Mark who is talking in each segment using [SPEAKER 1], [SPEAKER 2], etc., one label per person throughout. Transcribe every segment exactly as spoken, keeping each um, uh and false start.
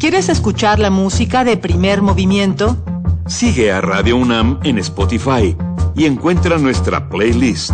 [SPEAKER 1] ¿Quieres escuchar la música de Primer Movimiento?
[SPEAKER 2] Sigue a Radio UNAM en Spotify y encuentra nuestra playlist.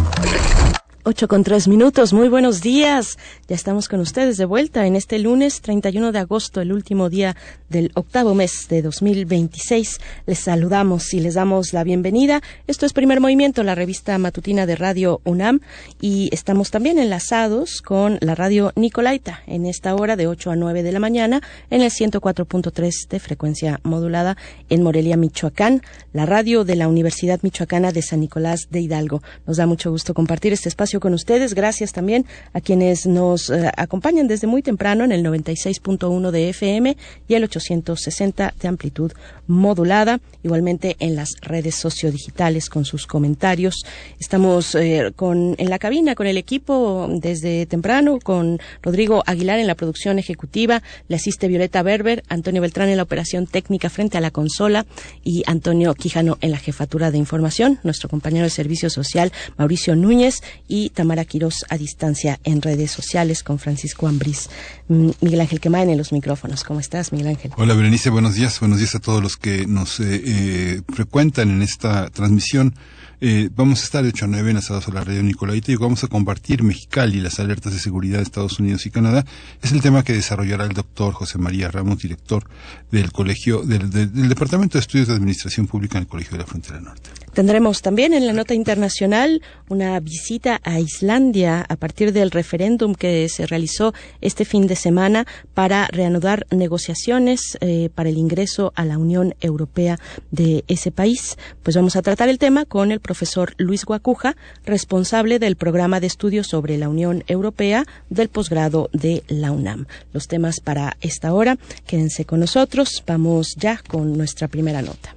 [SPEAKER 3] Ocho con tres minutos, muy buenos días. Ya estamos con ustedes de vuelta en este lunes treinta y uno de agosto, el último día del octavo mes de dos mil veintiséis. Les saludamos y les damos la bienvenida. Esto es Primer Movimiento, la revista matutina de Radio UNAM, y estamos también enlazados con la radio Nicolaita en esta hora de ocho a nueve de la mañana en el ciento cuatro punto tres de frecuencia modulada en Morelia, Michoacán, la radio de la Universidad Michoacana de San Nicolás de Hidalgo. Nos da mucho gusto compartir este espacio con ustedes. Gracias también a quienes nos uh, acompañan desde muy temprano en el noventa y seis punto uno de F M y el ochocientos sesenta de amplitud modulada, igualmente en las redes sociodigitales con sus comentarios. Estamos eh, con en la cabina con el equipo desde temprano, con Rodrigo Aguilar en la producción ejecutiva, le asiste Violeta Berber, Antonio Beltrán en la operación técnica frente a la consola y Antonio Quijano en la jefatura de información, nuestro compañero de servicio social Mauricio Núñez y Tamara Quirós a distancia en redes sociales con Francisco Ambriz. Miguel Ángel Quemain en los micrófonos. ¿Cómo estás, Miguel Ángel?
[SPEAKER 4] Hola, Berenice, buenos días. Buenos días a todos los que nos eh, eh, frecuentan en esta transmisión. Eh, vamos a estar de ocho a nueve enlazados a la radio Nicolaita y vamos a compartir Mexicali, las alertas de seguridad de Estados Unidos y Canadá. Es el tema que desarrollará el doctor José María Ramos, director del colegio, del, del, del Departamento de Estudios de Administración Pública en el Colegio de la Frontera Norte.
[SPEAKER 3] Tendremos también en la nota internacional una visita a Islandia a partir del referéndum que se realizó este fin de semana para reanudar negociaciones eh, para el ingreso a la Unión Europea de ese país. Pues vamos a tratar el tema con el profesor Luis Guacuja, responsable del programa de estudios sobre la Unión Europea del posgrado de la UNAM. Los temas para esta hora, quédense con nosotros. Vamos ya con nuestra primera nota.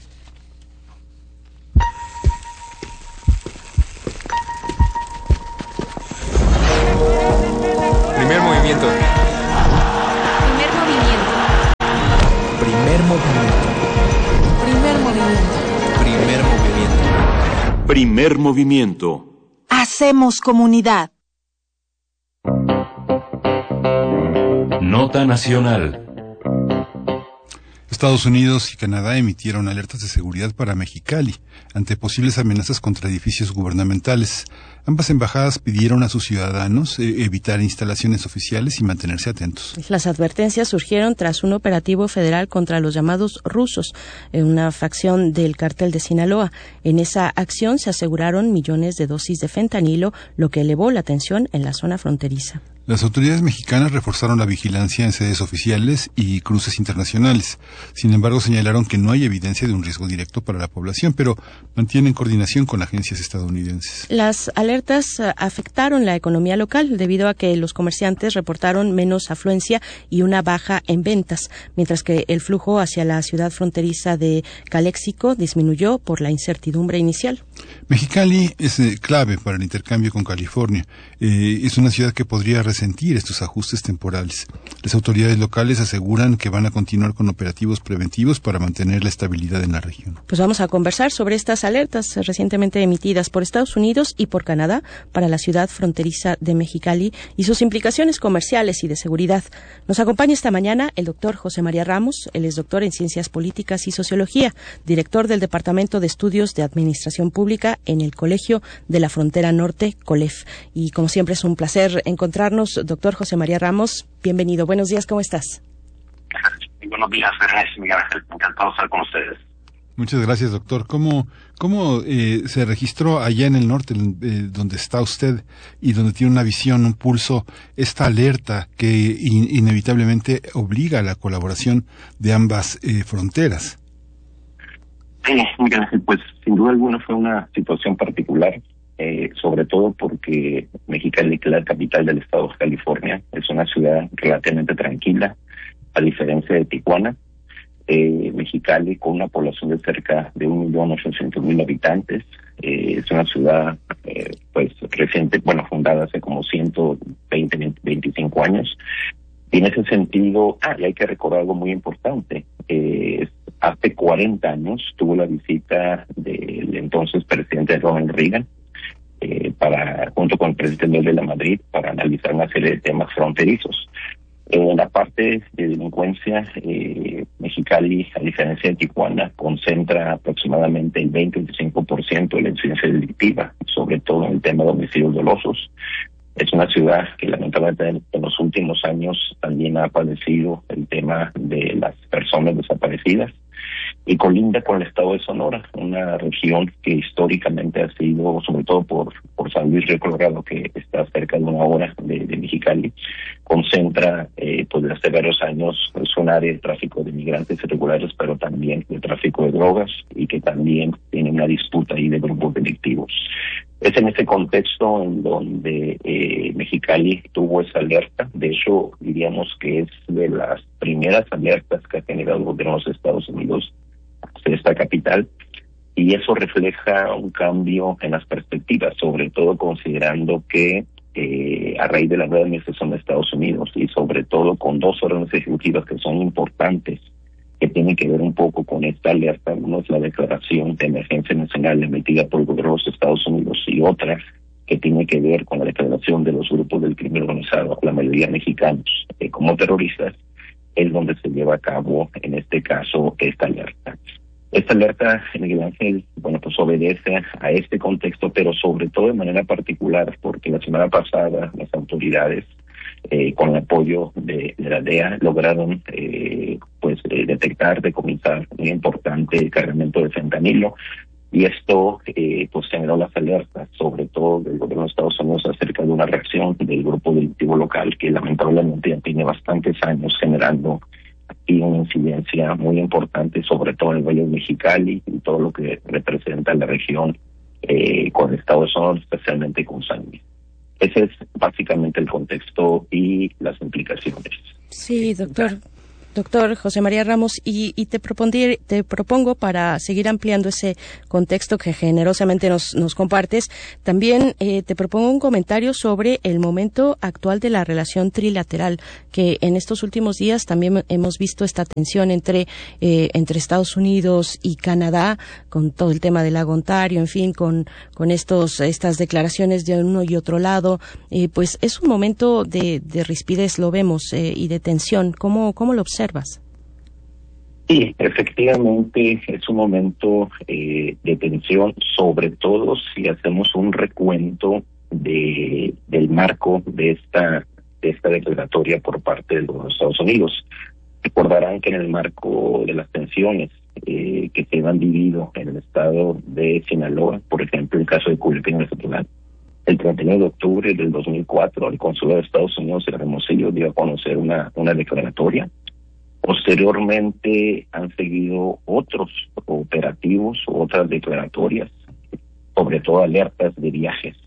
[SPEAKER 5] Primer movimiento.
[SPEAKER 6] Primer movimiento.
[SPEAKER 5] Primer movimiento.
[SPEAKER 6] Primer movimiento.
[SPEAKER 5] Primer movimiento.
[SPEAKER 2] Primer movimiento.
[SPEAKER 1] Hacemos comunidad.
[SPEAKER 2] Nota nacional.
[SPEAKER 4] Estados Unidos y Canadá emitieron alertas de seguridad para Mexicali ante posibles amenazas contra edificios gubernamentales. Ambas embajadas pidieron a sus ciudadanos eh, evitar instalaciones oficiales y mantenerse atentos.
[SPEAKER 3] Las advertencias surgieron tras un operativo federal contra los llamados rusos, eh, una facción del cártel de Sinaloa. En esa acción se aseguraron millones de dosis de fentanilo, lo que elevó la tensión en la zona fronteriza.
[SPEAKER 4] Las autoridades mexicanas reforzaron la vigilancia en sedes oficiales y cruces internacionales. Sin embargo, señalaron que no hay evidencia de un riesgo directo para la población, pero mantienen coordinación con agencias estadounidenses.
[SPEAKER 3] Las alertas uh, afectaron la economía local debido a que los comerciantes reportaron menos afluencia y una baja en ventas, mientras que el flujo hacia la ciudad fronteriza de Caléxico disminuyó por la incertidumbre inicial.
[SPEAKER 4] Mexicali es eh, clave para el intercambio con California. Eh, es una ciudad que podría resentir estos ajustes temporales. Las autoridades locales aseguran que van a continuar con operativos preventivos para mantener la estabilidad en la región.
[SPEAKER 3] Pues vamos a conversar sobre estas alertas recientemente emitidas por Estados Unidos y por Canadá para la ciudad fronteriza de Mexicali y sus implicaciones comerciales y de seguridad. Nos acompaña esta mañana el doctor José María Ramos. Él es doctor en Ciencias Políticas y Sociología, director del Departamento de Estudios de Administración Pública en el Colegio de la Frontera Norte, COLEF. Y como siempre es un placer encontrarnos. Doctor José María Ramos, bienvenido. Buenos días, ¿cómo estás?
[SPEAKER 7] Buenos días, gracias, Miguel Ángel. Encantado de estar con ustedes.
[SPEAKER 4] Muchas gracias, doctor. ¿Cómo, cómo eh, se registró allá en el norte, eh, donde está usted y donde tiene una visión, un pulso, esta alerta que in, inevitablemente obliga a la colaboración de ambas eh, fronteras?
[SPEAKER 7] Sí, Miguel Ángel, pues sin duda alguna fue una situación particular. Eh, sobre todo porque Mexicali, que es la capital del estado de California, es una ciudad relativamente tranquila, a diferencia de Tijuana. Eh, Mexicali, con una población de cerca de un millón ochocientos mil habitantes, eh, es una ciudad eh, pues reciente, bueno, fundada hace como ciento veinte, veinticinco años. Y en ese sentido, ah, y hay que recordar algo muy importante, eh, hace cuarenta años tuvo la visita del entonces presidente Ronald Reagan, Eh, para junto con el presidente de la Madrid para analizar una serie de temas fronterizos. En la parte de delincuencia, eh, Mexicali, a diferencia de Tijuana, concentra aproximadamente el veinte a veinticinco por ciento de la incidencia delictiva, sobre todo en el tema de homicidios dolosos. Es una ciudad que lamentablemente en los últimos años también ha padecido el tema de las personas desaparecidas y colinda con el estado de Sonora, una región que históricamente ha sido, sobre todo por, por San Luis Río Colorado, que está cerca de una hora de, de Mexicali, concentra eh, pues desde hace varios años es un área de tráfico de migrantes irregulares, pero también de tráfico de drogas y que también tiene una disputa ahí de grupos delictivos. Es en ese contexto en donde eh, Mexicali tuvo esa alerta. De hecho, diríamos que es de las primeras alertas que ha generado el gobierno de los Estados Unidos hacia esta capital, y eso refleja un cambio en las perspectivas, sobre todo considerando que eh, a raíz de la nueva administración de Estados Unidos y sobre todo con dos órdenes ejecutivas que son importantes, que tiene que ver un poco con esta alerta. Uno es la declaración de emergencia nacional emitida por el gobierno de los Estados Unidos y otra que tiene que ver con la declaración de los grupos del crimen organizado, la mayoría mexicanos, eh, como terroristas, es donde se lleva a cabo, en este caso, esta alerta. Esta alerta, Miguel Ángel, bueno, pues obedece a este contexto, pero sobre todo de manera particular, porque la semana pasada las autoridades, Eh, con el apoyo de, de la D E A, lograron eh, pues eh, detectar, decomisar un importante cargamento de fentanilo, y esto eh, pues generó las alertas, sobre todo del gobierno de Estados Unidos, acerca de una reacción del grupo delictivo local que lamentablemente ya tiene bastantes años generando aquí una incidencia muy importante, sobre todo en el Valle de Mexicali y todo lo que representa la región eh, con el estado de Sonora, especialmente con San Luis. Ese es básicamente el contexto y las implicaciones.
[SPEAKER 3] Sí, doctor. Doctor José María Ramos, y, y te, propondí, te propongo, para seguir ampliando ese contexto que generosamente nos, nos compartes, también eh, te propongo un comentario sobre el momento actual de la relación trilateral, que en estos últimos días también hemos visto esta tensión entre, eh, entre Estados Unidos y Canadá, con todo el tema del lago Ontario, en fin, con, con estos, estas declaraciones de uno y otro lado. Eh, pues es un momento de, de rispidez, lo vemos, eh, y de tensión. ¿Cómo, cómo lo observas?
[SPEAKER 7] Sí, efectivamente es un momento eh, de tensión, sobre todo si hacemos un recuento de del marco de esta de esta declaratoria por parte de los Estados Unidos. Recordarán que en el marco de las tensiones eh, que se han vivido en el estado de Sinaloa, por ejemplo, el caso de Culiacán, el treinta y nueve de octubre del dos mil cuatro, el consulado de Estados Unidos en Hermosillo dio a conocer una una declaratoria. Posteriormente han seguido otros operativos, otras declaratorias, sobre todo alertas de viajes.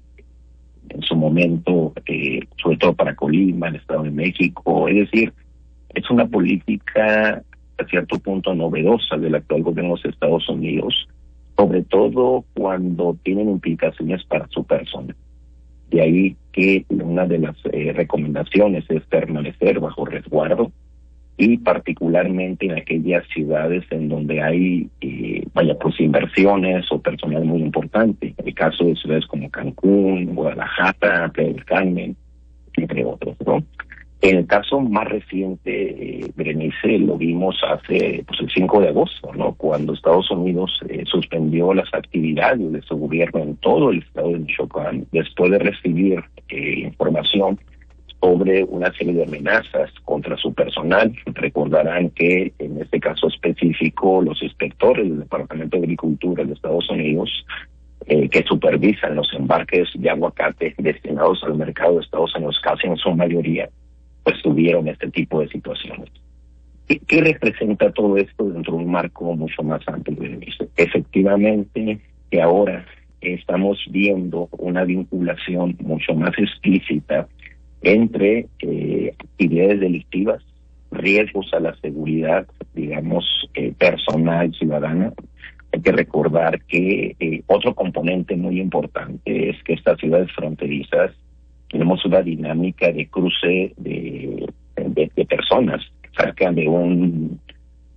[SPEAKER 7] En su momento, eh, sobre todo para Colima, el Estado de México. Es decir, es una política a cierto punto novedosa del actual gobierno de los Estados Unidos, sobre todo cuando tienen implicaciones para su persona. De ahí que una de las eh, recomendaciones es permanecer bajo resguardo, y particularmente en aquellas ciudades en donde hay, eh, vaya, pues inversiones o personal muy importante. El caso de ciudades como Cancún, Guadalajara, Playa del Carmen, entre otros, ¿no? En el caso más reciente, eh, Berenice, lo vimos hace, pues el cinco de agosto, ¿no? Cuando Estados Unidos eh, suspendió las actividades de su gobierno en todo el estado de Michoacán, después de recibir eh, información sobre una serie de amenazas contra su personal. Recordarán que en este caso específico los inspectores del Departamento de Agricultura de Estados Unidos, eh, que supervisan los embarques de aguacate destinados al mercado de Estados Unidos, casi en su mayoría, pues tuvieron este tipo de situaciones. ¿Qué, qué representa todo esto dentro de un marco mucho más amplio? Efectivamente, que ahora estamos viendo una vinculación mucho más explícita entre eh, actividades delictivas, riesgos a la seguridad, digamos, eh, personal, ciudadana. Hay que recordar que eh, otro componente muy importante es que estas ciudades fronterizas tenemos una dinámica de cruce de, de, de personas, cerca de un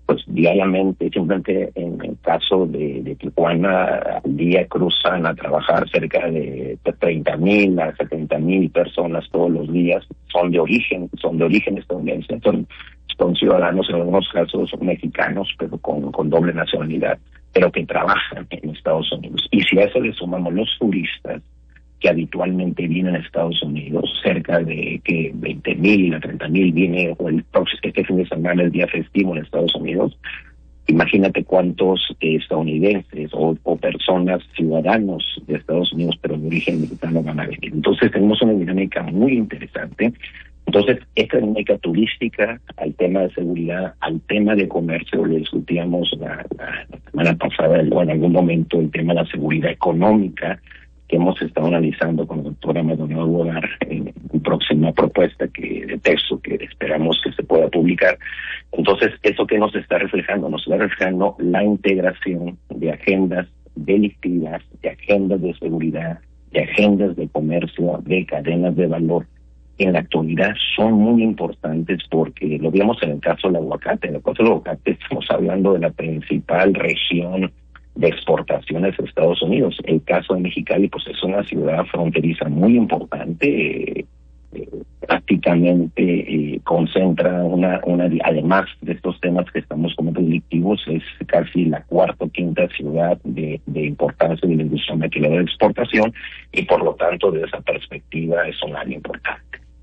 [SPEAKER 7] pues diariamente, simplemente en el caso de, de Tijuana, al día cruzan a trabajar cerca de treinta mil a setenta mil personas todos los días, son de origen, son de origen estadounidense, son, son ciudadanos en algunos casos mexicanos, pero con, con doble nacionalidad, pero que trabajan en Estados Unidos. Y si a eso le sumamos los turistas que habitualmente vienen a Estados Unidos, cerca de que veinte mil a treinta mil viene o el próximo, este fin de semana, el día festivo en Estados Unidos, imagínate cuántos eh, estadounidenses o, o personas, ciudadanos de Estados Unidos, pero de origen mexicano van a venir. Entonces tenemos una dinámica muy interesante. Entonces, esta dinámica turística, al tema de seguridad, al tema de comercio, lo discutíamos la, la, la semana pasada, o en algún momento, el tema de la seguridad económica, que hemos estado analizando con la doctora Madonna Godar en una próxima propuesta que de texto que esperamos que se pueda publicar. Entonces, ¿eso qué nos está reflejando? Nos está reflejando la integración de agendas delictivas, de agendas de seguridad, de agendas de comercio, de cadenas de valor. En la actualidad son muy importantes porque lo vimos en el caso del aguacate. En el caso del aguacate estamos hablando de la principal región de exportaciones a Estados Unidos. El caso de Mexicali, pues es una ciudad fronteriza muy importante, eh, eh, prácticamente eh, concentra una, una, además de estos temas que estamos como delictivos, es casi la cuarta o quinta ciudad de, de importancia de la industria maquiladora de exportación, y por lo tanto, desde esa perspectiva, es un área importante.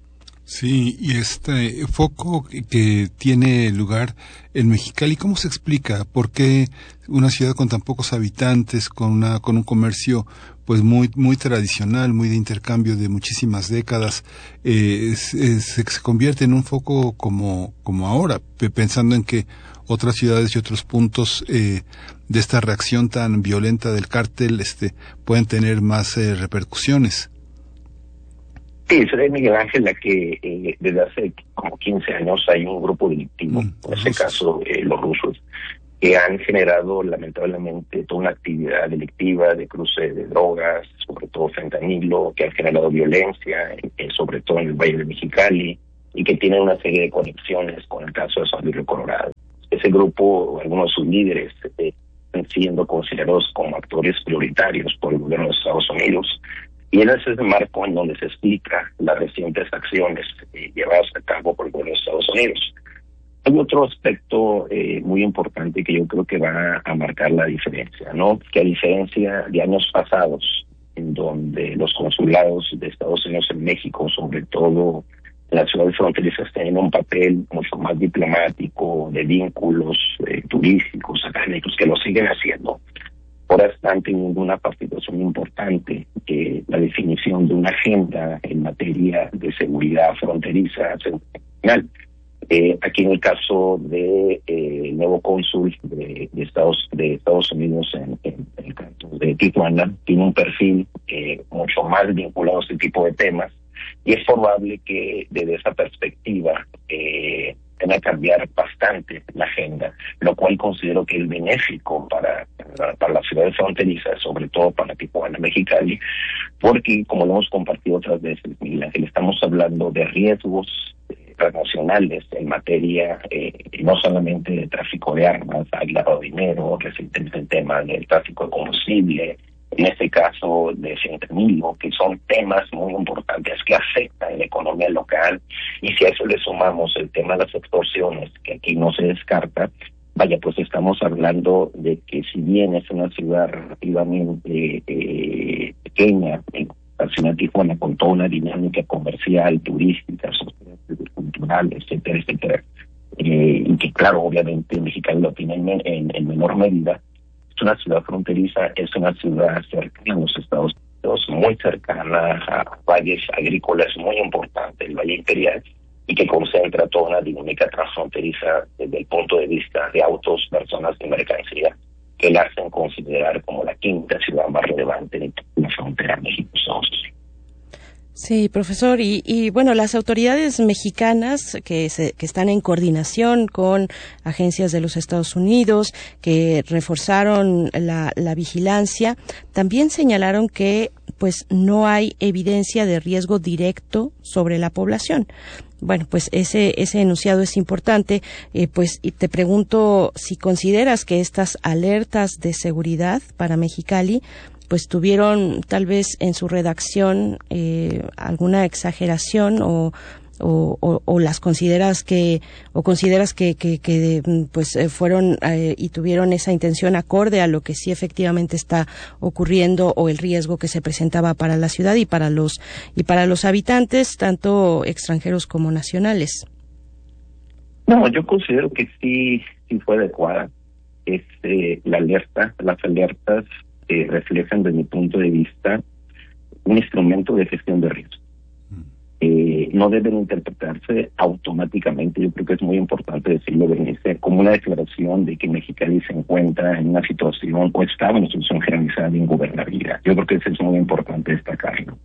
[SPEAKER 4] Sí, y este foco que tiene lugar en Mexicali, ¿cómo se explica? ¿Por qué una ciudad con tan pocos habitantes, con una con un comercio pues muy muy tradicional, muy de intercambio de muchísimas décadas, eh, es, es, se convierte en un foco como como ahora, pensando en que otras ciudades y otros puntos eh, de esta reacción tan violenta del cártel este pueden tener más eh, repercusiones?
[SPEAKER 7] Sí, será Miguel Ángel la que eh, desde hace como quince años hay un grupo delictivo, mm, en este caso eh, los rusos, que han generado lamentablemente toda una actividad delictiva de cruce de drogas, sobre todo fentanilo, que han generado violencia, eh, sobre todo en el Valle de Mexicali, y que tienen una serie de conexiones con el caso de San Luis Río Colorado. Ese grupo, algunos de sus líderes, eh, están siendo considerados como actores prioritarios por el gobierno de Estados Unidos. Y en ese marco en donde se explica las recientes acciones eh, llevadas a cabo por el gobierno de Estados Unidos. Hay otro aspecto eh, muy importante que yo creo que va a marcar la diferencia, ¿no? Que a diferencia de años pasados, en donde los consulados de Estados Unidos en México, sobre todo en las ciudades fronterizas, tienen un papel mucho más diplomático, de vínculos eh, turísticos, académicos, que lo siguen haciendo. Ahora están teniendo una participación importante, que la definición de una agenda en materia de seguridad fronteriza nacional. Eh, aquí en el caso de eh, el nuevo cónsul de, de Estados de Estados Unidos en, en, en el caso de Tijuana, tiene un perfil eh, mucho más vinculado a este tipo de temas, y es probable que desde esa perspectiva eh, tenga que cambiar bastante la agenda, lo cual considero que es benéfico para, para, para las ciudades fronterizas, sobre todo para Tijuana, Mexicali, porque, como lo hemos compartido otras veces, Miguel Ángel, estamos hablando de riesgos eh, transnacionales en materia eh, no solamente de tráfico de armas, hay lavado de dinero, recientemente el tema del tráfico de combustible, en este caso de fentanilo, que son temas muy importantes que afectan la economía local, y si a eso le sumamos el tema de las extorsiones, que aquí no se descarta, vaya, pues estamos hablando de que si bien es una ciudad relativamente eh, pequeña, la ciudad de Tijuana, con toda una dinámica comercial, turística, social, cultural, etcétera, etcétera, eh, y que claro, obviamente Mexicali lo tiene en, en, en menor medida, es una ciudad fronteriza, es una ciudad cercana a los Estados Unidos, muy cercana a valles agrícolas muy importantes, el Valle Imperial, y que concentra toda una dinámica transfronteriza desde el punto de vista de autos, personas y mercancía, que la hacen considerar como la quinta ciudad más relevante de la frontera México-Estados Unidos.
[SPEAKER 3] Sí, profesor, y, y bueno, las autoridades mexicanas que, se, que están en coordinación con agencias de los Estados Unidos, que reforzaron la, la vigilancia, también señalaron que pues no hay evidencia de riesgo directo sobre la población. Bueno, pues ese ese enunciado es importante, eh, pues y te pregunto si consideras que estas alertas de seguridad para Mexicali pues tuvieron tal vez en su redacción eh, alguna exageración o O, o, o las consideras que o consideras que que, que pues eh, fueron eh, y tuvieron esa intención acorde a lo que sí efectivamente está ocurriendo o el riesgo que se presentaba para la ciudad y para los y para los habitantes tanto extranjeros como nacionales.
[SPEAKER 7] No, yo considero que sí sí fue adecuada. Este la alerta, las alertas eh, reflejan desde mi punto de vista un instrumento de gestión de riesgo. Eh, no deben interpretarse automáticamente. Yo creo que es muy importante decirlo, Berenice, como una declaración de que Mexicali se encuentra en una situación o estaba en una situación generalizada de ingobernabilidad. Yo creo que eso es muy importante destacarlo.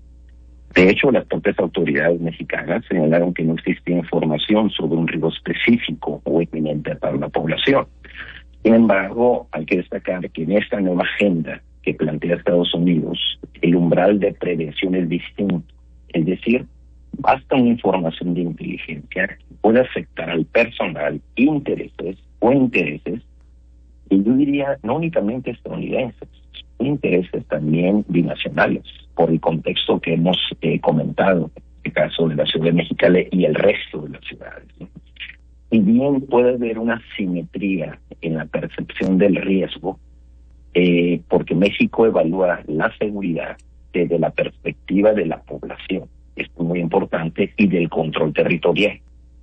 [SPEAKER 7] De hecho, las propias autoridades mexicanas señalaron que no existía información sobre un riesgo específico o inminente para la población. Sin embargo, hay que destacar que en esta nueva agenda que plantea Estados Unidos, el umbral de prevención es distinto. Es decir, basta una información de inteligencia que puede afectar al personal, intereses o intereses, y yo diría no únicamente estadounidenses, intereses también binacionales, por el contexto que hemos eh, comentado, en el caso de la ciudad de Mexicali y el resto de las ciudades, ¿no? Y bien puede haber una simetría en la percepción del riesgo, eh, porque México evalúa la seguridad desde la perspectiva de la población. Esto es muy importante, y del control territorial.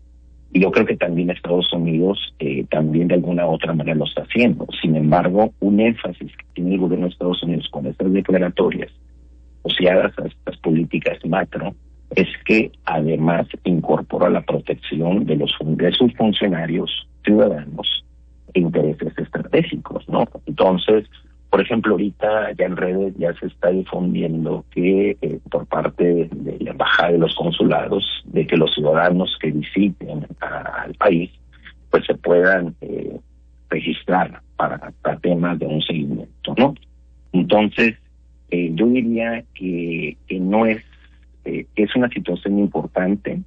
[SPEAKER 7] Y yo creo que también Estados Unidos eh, también de alguna u otra manera lo está haciendo. Sin embargo, un énfasis que tiene el gobierno de Estados Unidos con estas declaratorias asociadas a estas políticas macro es que además incorpora la protección de los de sus funcionarios, ciudadanos e intereses estratégicos, ¿no? Entonces, por ejemplo, ahorita ya en redes ya se está difundiendo que eh, por parte de, de la embajada de los consulados, de que los ciudadanos que visiten a, al país, pues se puedan eh, registrar para, para temas de un seguimiento, ¿no? Entonces, eh, yo diría que, que no es, eh, es una situación importante.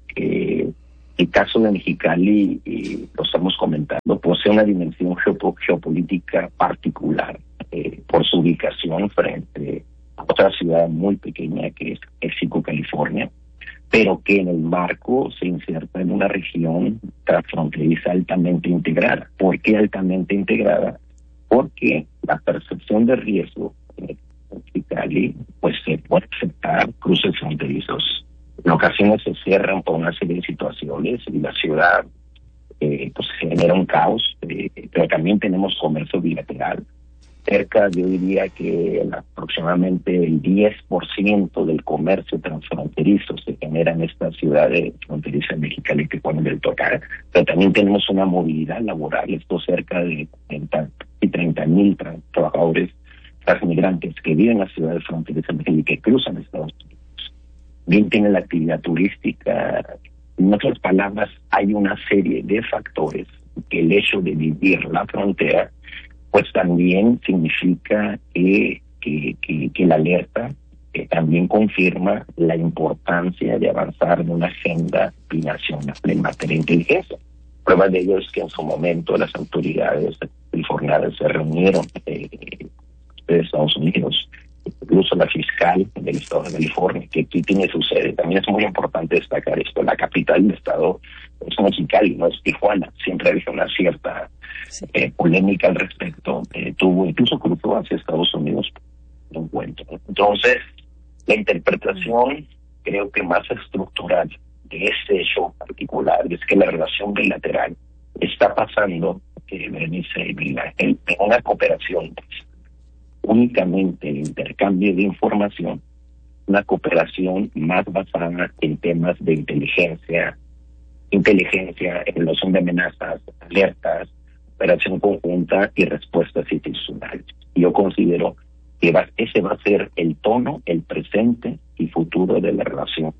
[SPEAKER 7] Eh, el caso de Mexicali, eh, lo estamos comentando, posee una dimensión geopo- geopolítica particular. Eh, por su ubicación frente a otra ciudad muy pequeña que es México, California, pero que en el marco se inserta en una región transfronteriza altamente integrada. ¿Por qué altamente integrada? Porque la percepción de riesgo en Mexicali pues se puede aceptar cruces fronterizos. En ocasiones se cierran por una serie de situaciones y la ciudad eh, pues genera un caos, eh, pero también tenemos comercio bilateral. Cerca, yo diría que el, aproximadamente el diez por ciento del comercio transfronterizo se genera en esta ciudad de fronteriza de Mexicali, que ponen del Tocar, pero también tenemos una movilidad laboral, esto cerca de treinta mil tra- trabajadores transmigrantes que viven en la ciudad de fronteriza de Mexicali y que cruzan Estados Unidos. Bien tiene la actividad turística. En otras palabras, hay una serie de factores que el hecho de vivir la frontera pues también significa que, que, que, que la alerta eh, también confirma la importancia de avanzar en una agenda binacional en materia de inteligencia. Prueba de ello es que en su momento las autoridades californianas se reunieron eh, de Estados Unidos, incluso la fiscal del estado de California, que aquí tiene su sede. También es muy importante destacar esto, la capital del estado es Mexicali, no es Tijuana. Siempre había una cierta sí. eh, polémica al respecto, eh, tuvo incluso cruzó hacia Estados Unidos un encuentro. Entonces, la interpretación creo que más estructural de este hecho particular es que la relación bilateral está pasando, que Berenice y Mila, en una cooperación únicamente el intercambio de información, una cooperación más basada en temas de inteligencia, inteligencia, evaluación de amenazas, alertas, operación conjunta y respuestas institucionales. Yo considero que va, ese va a ser el tono, el presente y futuro de la relación.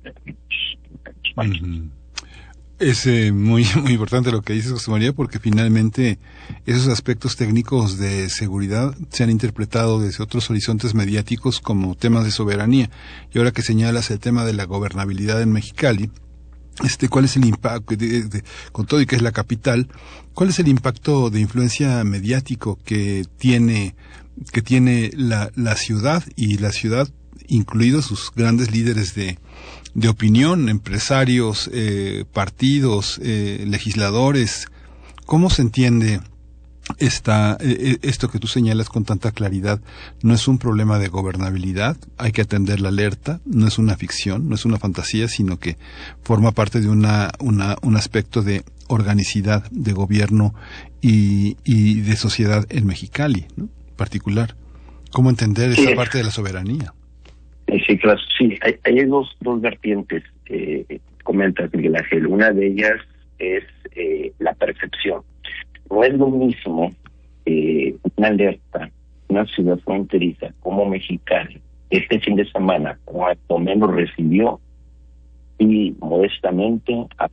[SPEAKER 4] Uh-huh. Es eh, muy muy importante lo que dices, José María, porque finalmente esos aspectos técnicos de seguridad se han interpretado desde otros horizontes mediáticos como temas de soberanía. Y ahora que señalas el tema de la gobernabilidad en Mexicali, este, ¿cuál es el impacto, de, de, con todo y que es la capital, cuál es el impacto de influencia mediático que tiene, que tiene la, la ciudad y la ciudad, incluidos sus grandes líderes de, de opinión, empresarios, eh, partidos, eh, legisladores? ¿Cómo se entiende esta, eh, esto que tú señalas con tanta claridad? No es un problema de gobernabilidad, hay que atender la alerta, no es una ficción, no es una fantasía, sino que forma parte de una, una, un aspecto de organicidad, de gobierno y, y de sociedad en Mexicali, ¿no? Particular. ¿Cómo entender esa sí. parte de la soberanía?
[SPEAKER 7] Sí, claro, sí, hay, hay dos, dos vertientes, eh, comentas, Miguel Ángel. Una de ellas es eh, la percepción. No es lo mismo eh, una alerta, una ciudad fronteriza como Mexicali, este fin de semana, cuando menos recibió, y modestamente a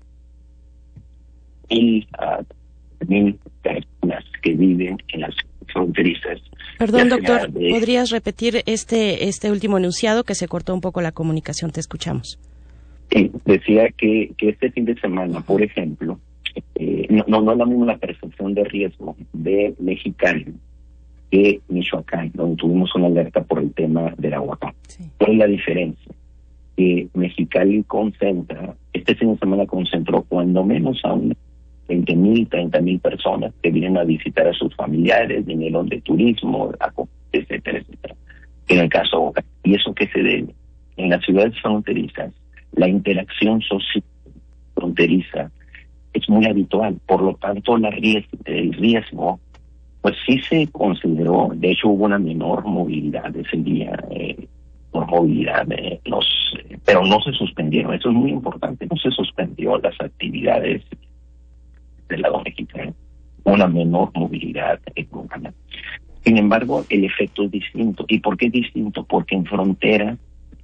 [SPEAKER 7] mil, a mil personas que viven en las fronterizas.
[SPEAKER 3] Perdón, doctor, de... ¿podrías repetir este este último enunciado que se cortó un poco la comunicación? Te escuchamos.
[SPEAKER 7] Sí, decía que, que este fin de semana, por ejemplo, eh, no, no, no es la misma la percepción de riesgo de Mexicali que Michoacán, donde tuvimos una alerta por el tema del aguacate. Sí. ¿Cuál es la diferencia? Que Mexicali concentra, este fin de semana concentró cuando menos a unas veinte mil, treinta mil personas que vienen a visitar a sus familiares, vinieron de turismo, etcétera, etcétera. En el caso, ¿y eso qué se debe? En las ciudades fronterizas, la interacción social fronteriza es muy habitual, por lo tanto la riesgo, el riesgo, pues sí se consideró, de hecho hubo una menor movilidad ese día, eh, por movilidad, eh, los, eh, pero no se suspendieron, eso es muy importante, no se suspendió las actividades del lado mexicano, una menor movilidad urbana. Sin embargo, el efecto es distinto. ¿Y por qué es distinto? Porque en frontera,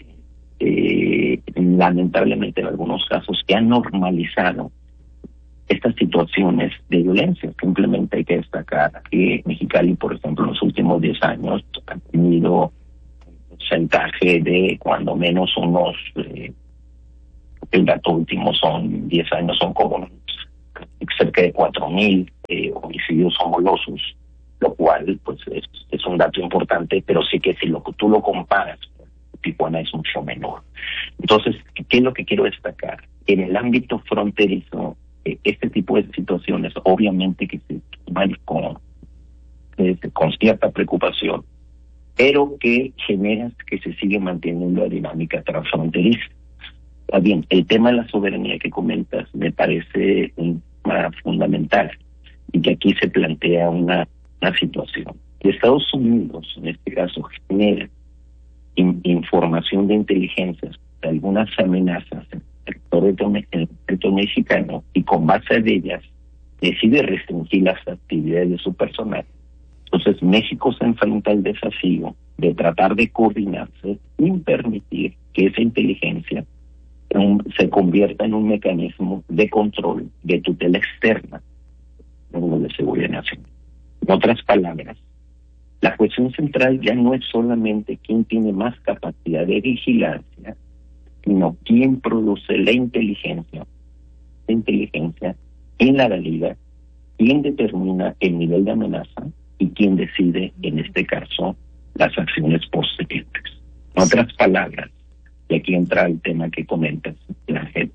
[SPEAKER 7] eh, lamentablemente en algunos casos, se han normalizado estas situaciones de violencia. Simplemente hay que destacar que Mexicali, por ejemplo, en los últimos diez años ha tenido un porcentaje de cuando menos unos, eh, el dato último son diez años, son como cerca de cuatro mil eh, homicidios homolosos, lo cual pues es, es un dato importante, pero sí que si lo tú lo comparas, Tijuana es mucho menor. Entonces, ¿qué es lo que quiero destacar? En el ámbito fronterizo, eh, este tipo de situaciones obviamente que se toman con, eh, con cierta preocupación, pero que generan que se sigue manteniendo la dinámica transfronteriza. Está bien, el tema de la soberanía que comentas me parece un tema fundamental y que aquí se plantea una, una situación. Estados Unidos, en este caso, genera in, información de inteligencia de algunas amenazas en el territorio mexicano y con base en ellas decide restringir las actividades de su personal. Entonces México se enfrenta al desafío de tratar de coordinarse sin permitir que esa inteligencia Un, se convierta en un mecanismo de control, de tutela externa de seguridad nacional. En otras palabras, la cuestión central ya no es solamente quién tiene más capacidad de vigilancia, sino quién produce la inteligencia, la inteligencia en la realidad, quién determina el nivel de amenaza y quién decide, en este caso, las acciones posteriores. En otras palabras, y aquí entra el tema que comentas, Ángel.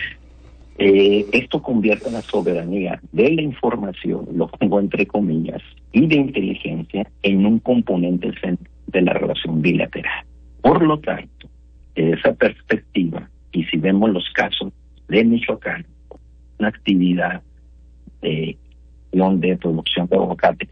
[SPEAKER 7] Eh, esto convierte la soberanía de la información, lo pongo entre comillas, y de inteligencia en un componente central de la relación bilateral. Por lo tanto, de esa perspectiva, y si vemos los casos de Michoacán, una actividad de, de producción de aguacate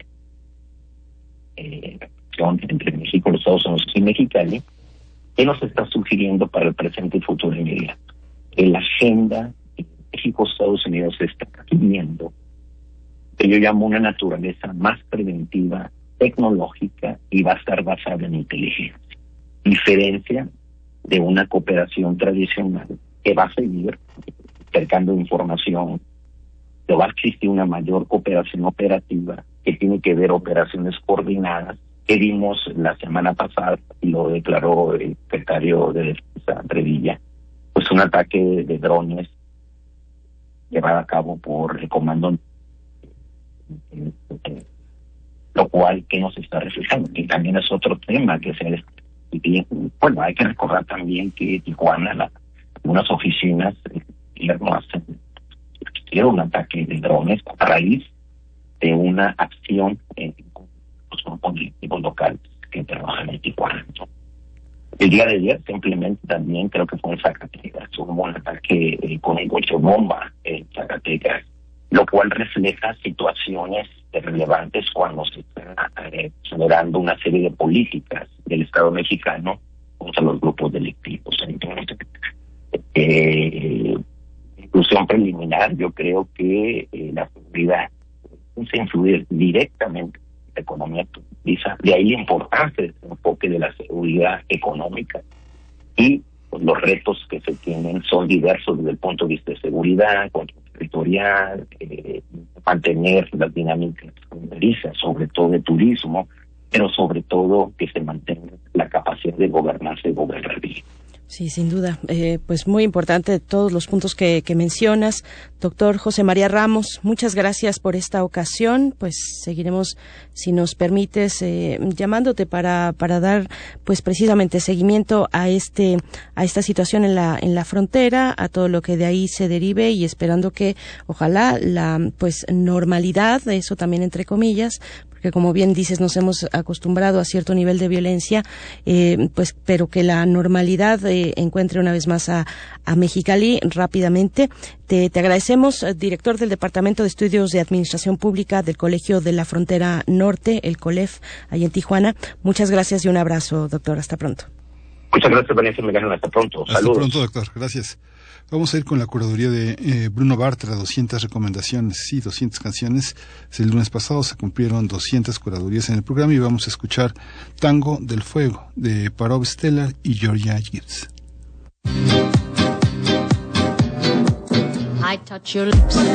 [SPEAKER 7] eh, entre México, los Estados Unidos y Mexicali, ¿qué nos está sugiriendo para el presente y futuro inmediato? Que la agenda de México-Estados Unidos está adquiriendo que yo llamo una naturaleza más preventiva, tecnológica, y va a estar basada en inteligencia. Diferencia de una cooperación tradicional que va a seguir intercambiando información, que va a existir una mayor cooperación operativa, que tiene que ver operaciones coordinadas, que vimos la semana pasada, y lo declaró el secretario de Defensa, Revilla, pues un ataque de drones llevada a cabo por el comando, eh, eh, lo cual que nos está reflejando, que también es otro tema que se les, y, bueno, hay que recordar también que Tijuana, la, unas oficinas del gobierno hacen un ataque de drones a raíz de una acción en los grupos delictivos locales que trabajan en Tijuana, ¿no? El día de ayer simplemente también creo que fue en Zacatecas, hubo un ataque eh, con un coche bomba en Zacatecas, lo cual refleja situaciones relevantes cuando se está eh, generando una serie de políticas del Estado mexicano contra los grupos delictivos. Entonces, eh, inclusión preliminar, yo creo que eh, la seguridad se influye directamente en la economía turística, de ahí la importancia de este enfoque de la seguridad económica, y pues, los retos que se tienen son diversos desde el punto de vista de seguridad, control territorial, eh, mantener las dinámicas fronterizas, sobre todo de turismo, pero sobre todo que se mantenga la capacidad de gobernarse y gobernar bien.
[SPEAKER 3] Sí, sin duda. Eh, pues muy importante todos los puntos que, que mencionas. Doctor José María Ramos, muchas gracias por esta ocasión. Pues seguiremos, si nos permites, eh, llamándote para, para dar, pues precisamente seguimiento a este, a esta situación en la, en la frontera, a todo lo que de ahí se derive, y esperando que, ojalá, la, pues, normalidad, eso también entre comillas, que como bien dices nos hemos acostumbrado a cierto nivel de violencia, eh, pues pero que la normalidad eh, encuentre una vez más a, a Mexicali rápidamente. Te, te agradecemos, director del Departamento de Estudios de Administración Pública del Colegio de la Frontera Norte, el COLEF, ahí en Tijuana. Muchas gracias y un abrazo, doctor. Hasta pronto.
[SPEAKER 7] Muchas gracias, Vanessa Miguel. Hasta pronto.
[SPEAKER 4] Hasta
[SPEAKER 7] Saludos.
[SPEAKER 4] pronto, doctor. Gracias. Vamos a ir con la curaduría de eh, Bruno Bartra, doscientas recomendaciones, sí, doscientas canciones. El lunes pasado se cumplieron doscientas curadurías en el programa y vamos a escuchar Tango del Fuego de Parov Stelar y Georgia Gibbs.
[SPEAKER 8] I touch your lips.